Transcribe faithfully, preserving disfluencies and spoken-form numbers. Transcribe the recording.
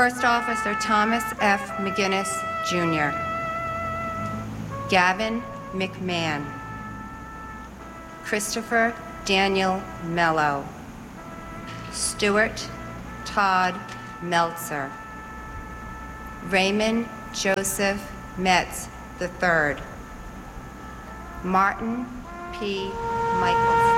First Officer Thomas F. McGinnis, Junior Gavin McMahon. Christopher Daniel Mello. Stuart Todd Meltzer. Raymond Joseph Metz the third. Martin P. Michaels.